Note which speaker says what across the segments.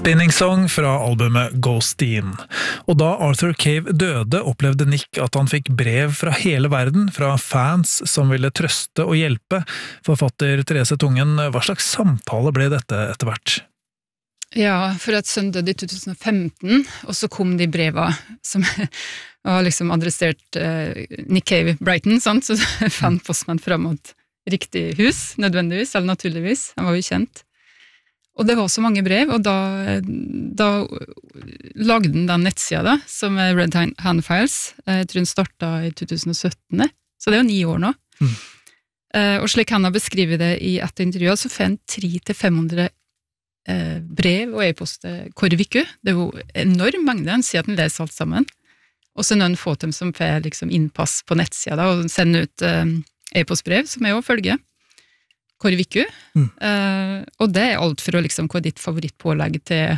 Speaker 1: Spinning Song fra albumet Ghosteen. Og da Arthur Cave døde, opplevde Nick at han fikk brev fra hele verden, fra fans som ville trøste og hjelpe. Forfatter Therese Tungen, hva slags samtale ble dette etter hvert?
Speaker 2: Ja, for at sønnen døde i 2015, og så kom de breva som var liksom adressert Nick Cave Brighton, sant? Så fant postmann fram mot riktig hus, nødvendigvis, eller naturligvis, han var jo kjent. Og det var så mange brev, og da lagde den nettsida da, som er Red Hand Files. Jeg tror den startet i 2017, så det er jo 9 år nå. Og slik han har beskrevet det i et intervju, så får han 300-500 brev og e-post hver uke. Det er jo enorm mengde, han sier at han leser alt sammen. Og så noen få dem som får liksom innpass på nettsida da, og sender ut e-postbrev, som jeg også følger. Hver uke. Og det er alt for å liksom, hva er ditt favorittpålegg til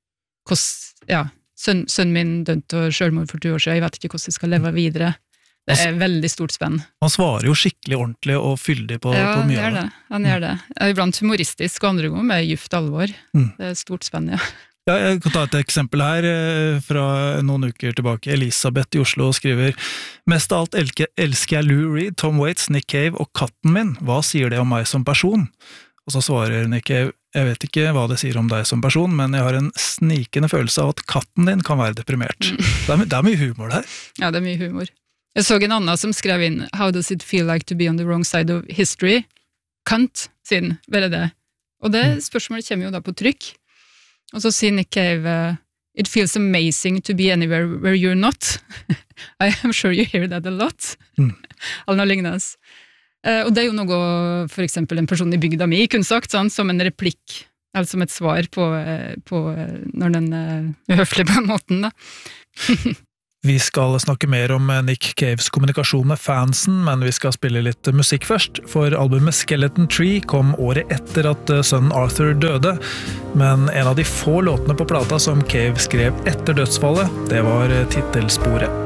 Speaker 2: sønnen min dømte og selvmord for 2 år siden, jeg vet ikke hvordan jeg skal leve videre. Det er veldig stort spenn.
Speaker 1: Han svarer jo skikkelig ordentlig og fyldig på mye av det.
Speaker 2: Ja, han gjør det. Iblant humoristisk, og andre ganger med gyft alvor. Det er stort spenn, ja.
Speaker 1: Ja, jeg kan ta et eksempel her fra noen uker tilbake. Elisabeth i Oslo skriver: «Mest av alt elsker jeg Lou Reed, Tom Waits, Nick Cave og katten min. Hva sier det om meg som person?» Og så svarer Nick Cave: «Jeg vet ikke hva det sier om deg som person, men jeg har en snikende følelse av at katten din kan være deprimert.» Det er mye humor der.
Speaker 2: Ja, det er mye humor. Jeg så en annen som skrev inn: «How does it feel like to be on the wrong side of history?» Kant, siden, vel det. Og det spørsmålet kommer jo da på trykk. Og så sier Nick Cave, «It feels amazing to be anywhere where you're not. I am sure you hear that a lot.» Eller noe lignende. Og det er jo noe, for eksempel en person i bygda mi kunne sagt, sånn, som en replikk, eller som et svar på når den er høflig på den måten. Da.
Speaker 1: Vi skal snakke mer om Nick Caves kommunikasjon med fansen, men vi skal spille litt musikk først, for albumet Skeleton Tree kom året etter at sønnen Arthur døde, men en av de få låtene på plata som Cave skrev etter dødsfallet, det var titelsporet.